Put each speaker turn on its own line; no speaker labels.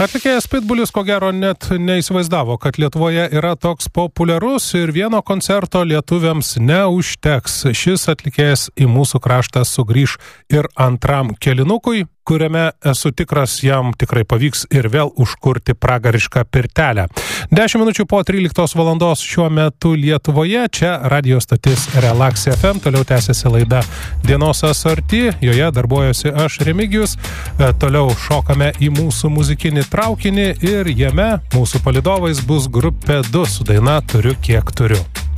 Atlikėjas Pitbulis ko gero net neįsivaizdavo, kad Lietuvoje yra toks populiarus ir vieno koncerto lietuviams neužteks. Šis atlikėjas į mūsų kraštą sugrįž ir antram kėlinukui, kuriame esu tikras, jam tikrai pavyks ir vėl užkurti pragarišką pirtelę. 10 minučių po 13 valandos šiuo metu Lietuvoje, čia radio stotis Relax FM, toliau tęsiasi laida Dienos asorti, joje darbuojuosi aš Remigijus, toliau šokame į mūsų muzikinį traukinį ir jame mūsų palydovais bus grupė 2 su daina Turiu kiek turiu.